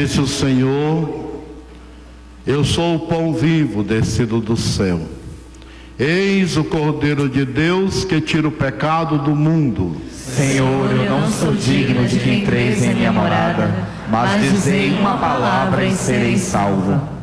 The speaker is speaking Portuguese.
Disse o Senhor: eu sou o pão vivo descido do céu. Eis o Cordeiro de Deus que tira o pecado do mundo. Senhor, eu não sou digno de que entreis em minha morada, mas dizei uma palavra e serei salvo.